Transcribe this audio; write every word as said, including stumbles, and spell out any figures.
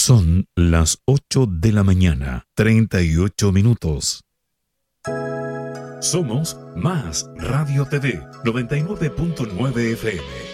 Son las ocho de la mañana, treinta y ocho minutos. Somos Más Radio T V, noventa y nueve punto nueve F M.